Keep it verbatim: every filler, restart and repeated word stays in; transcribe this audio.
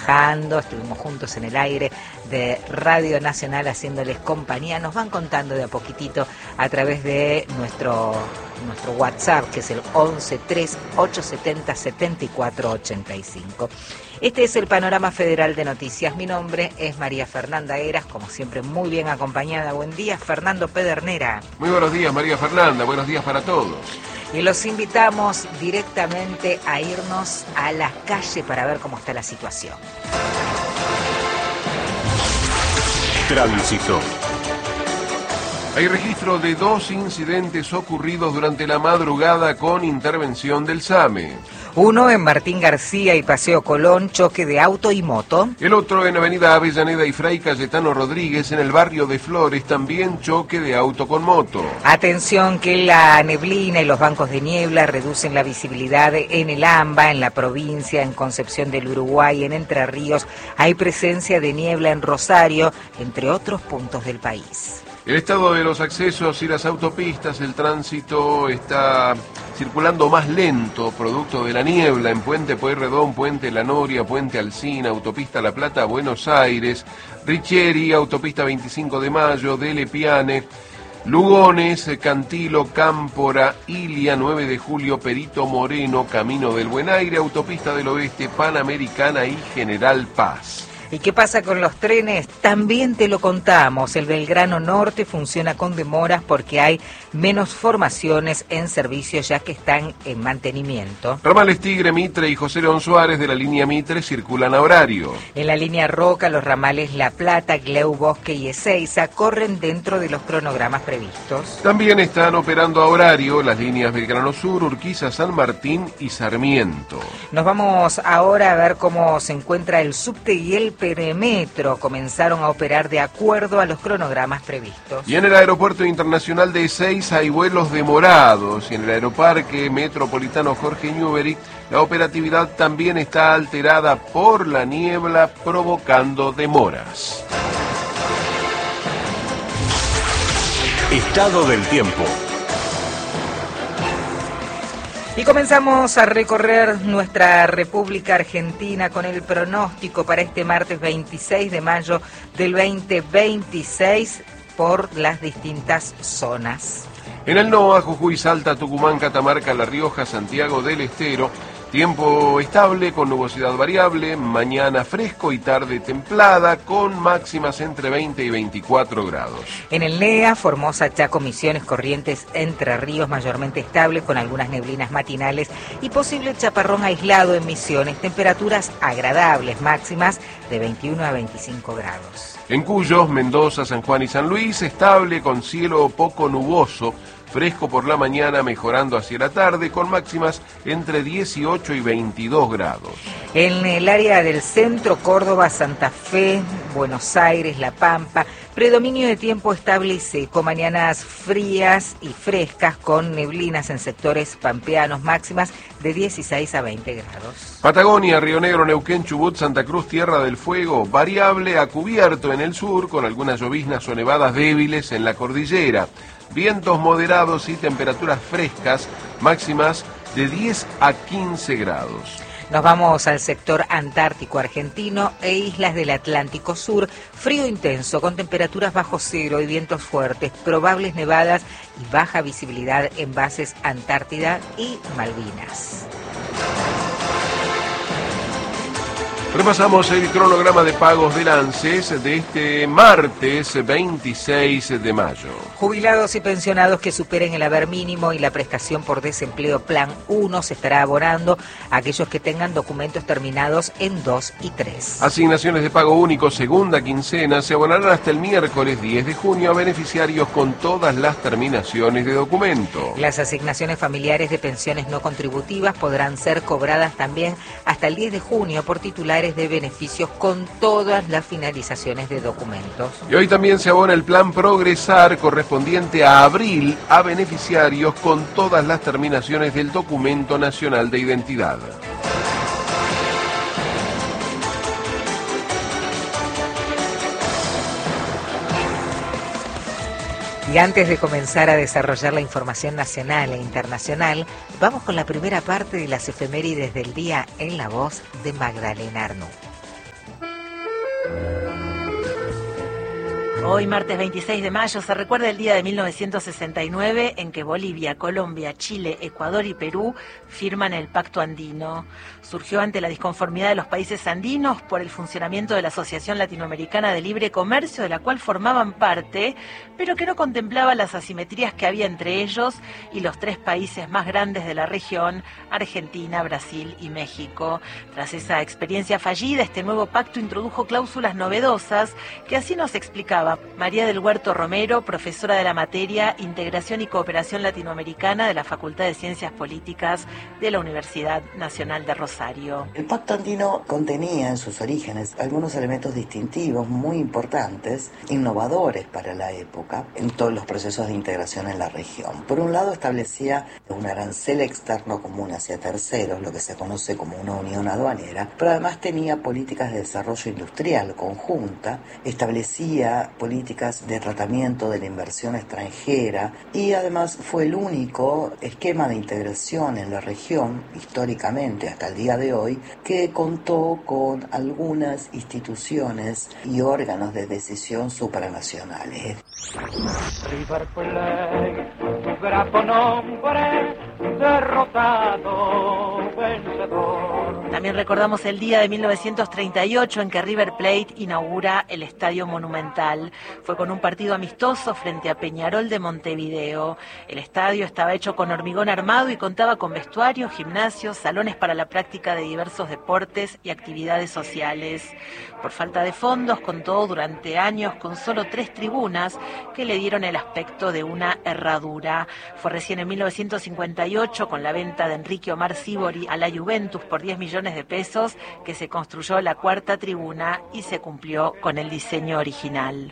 trabajando, estuvimos juntos en el aire de Radio Nacional haciéndoles compañía. Nos van contando de a poquitito a través de nuestro, nuestro WhatsApp, que es el once tres ocho setenta setenta y cuatro ochenta y cinco. Este es el Panorama Federal de Noticias. Mi nombre es María Fernanda Heras, como siempre muy bien acompañada. Buen día, Fernando Pedernera. Muy buenos días, María Fernanda. Buenos días para todos. Y los invitamos directamente a irnos a la calle para ver cómo está la situación. Tránsito. Hay registro de dos incidentes ocurridos durante la madrugada con intervención del SAME. Uno en Martín García y Paseo Colón, choque de auto y moto. El otro en Avenida Avellaneda y Fray Cayetano Rodríguez, en el barrio de Flores, también choque de auto con moto. Atención que la neblina y los bancos de niebla reducen la visibilidad en el AMBA, en la provincia, en Concepción del Uruguay, en Entre Ríos. Hay presencia de niebla en Rosario, entre otros puntos del país. El estado de los accesos y las autopistas, el tránsito está circulando más lento, producto de la niebla en Puente Pueyrredón, Puente La Noria, Puente Alsina, Autopista La Plata, Buenos Aires, Richieri, Autopista veinticinco de Mayo, Dele Piane, Lugones, Cantilo, Cámpora, Ilia, nueve de julio, Perito Moreno, Camino del Buen Aire, Autopista del Oeste, Panamericana y General Paz. ¿Y qué pasa con los trenes? También te lo contamos. El Belgrano Norte funciona con demoras porque hay menos formaciones en servicio ya que están en mantenimiento. Ramales Tigre, Mitre y José León Suárez de la línea Mitre circulan a horario. En la línea Roca, los ramales La Plata, Gleu, Bosque y Ezeiza corren dentro de los cronogramas previstos. También están operando a horario las líneas Belgrano Sur, Urquiza, San Martín y Sarmiento. Nos vamos ahora a ver cómo se encuentra el subte y el Perimetro. Comenzaron a operar de acuerdo a los cronogramas previstos. Y en el Aeropuerto Internacional de Ezeiza hay vuelos demorados. Y en el Aeroparque Metropolitano Jorge Newbery, la operatividad también está alterada por la niebla, provocando demoras. Estado del tiempo. Y comenzamos a recorrer nuestra República Argentina con el pronóstico para este martes veintiséis de mayo del veinte veintiséis por las distintas zonas. En el NOA, Jujuy, Salta, Tucumán, Catamarca, La Rioja, Santiago del Estero, tiempo estable con nubosidad variable, mañana fresco y tarde templada con máximas entre veinte y veinticuatro grados. En el NEA, Formosa, Chaco, Misiones, Corrientes, Entre Ríos mayormente estable con algunas neblinas matinales y posible chaparrón aislado en Misiones, temperaturas agradables máximas de veintiuno a veinticinco grados. En Cuyo, Mendoza, San Juan y San Luis, estable con cielo poco nuboso, fresco por la mañana, mejorando hacia la tarde, con máximas entre dieciocho y veintidós grados. En el área del centro, Córdoba, Santa Fe, Buenos Aires, La Pampa, predominio de tiempo estable y seco, mañanas frías y frescas con neblinas en sectores pampeanos, máximas de dieciséis a veinte grados. Patagonia, Río Negro, Neuquén, Chubut, Santa Cruz, Tierra del Fuego, variable a cubierto en el sur, con algunas lloviznas o nevadas débiles en la cordillera. Vientos moderados y temperaturas frescas, máximas de diez a quince grados. Nos vamos al sector antártico argentino e islas del Atlántico Sur, frío intenso con temperaturas bajo cero y vientos fuertes, probables nevadas y baja visibilidad en bases Antártida y Malvinas. Repasamos el cronograma de pagos del ANSES de este martes veintiséis de mayo. Jubilados y pensionados que superen el haber mínimo y la prestación por desempleo Plan uno se estará abonando a aquellos que tengan documentos terminados en dos y tres. Asignaciones de pago único segunda quincena se abonarán hasta el miércoles diez de junio a beneficiarios con todas las terminaciones de documento. Las asignaciones familiares de pensiones no contributivas podrán ser cobradas también hasta el diez de junio por titulares de beneficios con todas las finalizaciones de documentos. Y hoy también se abona el plan Progresar correspondiente a abril a beneficiarios con todas las terminaciones del documento nacional de identidad. Y antes de comenzar a desarrollar la información nacional e internacional, vamos con la primera parte de las efemérides del día en la voz de Magdalena Arnú. Hoy, martes veintiséis de mayo, se recuerda el día de mil novecientos sesenta y nueve en que Bolivia, Colombia, Chile, Ecuador y Perú firman el Pacto Andino. Surgió ante la disconformidad de los países andinos por el funcionamiento de la Asociación Latinoamericana de Libre Comercio, de la cual formaban parte, pero que no contemplaba las asimetrías que había entre ellos y los tres países más grandes de la región, Argentina, Brasil y México. Tras esa experiencia fallida, este nuevo pacto introdujo cláusulas novedosas que así nos explicaba María del Huerto Romero, profesora de la materia Integración y Cooperación Latinoamericana de la Facultad de Ciencias Políticas de la Universidad Nacional de Rosario. El Pacto Andino contenía en sus orígenes algunos elementos distintivos muy importantes, innovadores para la época, en todos los procesos de integración en la región. Por un lado, establecía un arancel externo común hacia terceros, lo que se conoce como una unión aduanera, pero además tenía políticas de desarrollo industrial conjunta, establecía políticas de tratamiento de la inversión extranjera y además fue el único esquema de integración en la región, históricamente hasta el día de hoy, que contó con algunas instituciones y órganos de decisión supranacionales. River Plate, tu grato nombre, derrotado, vencedor. También recordamos el día de mil novecientos treinta y ocho en que River Plate inaugura el Estadio Monumental. Fue con un partido amistoso frente a Peñarol de Montevideo. El estadio estaba hecho con hormigón armado y contaba con vestuarios, gimnasios, salones para la práctica de diversos deportes y actividades sociales. Por falta de fondos, contó durante años con solo tres tribunas que le dieron el aspecto de una herradura. Fue recién en mil novecientos cincuenta y ocho, con la venta de Enrique Omar Sívori a la Juventus por diez millones de pesos, que se construyó la cuarta tribuna y se cumplió con el diseño original.